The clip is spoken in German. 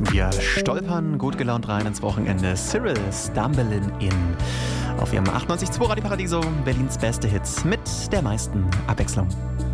Wir stolpern gut gelaunt rein ins Wochenende. Cyril Stumbling In auf ihrem 98.2 Radio Paradiso, Berlins beste Hits mit der meisten Abwechslung.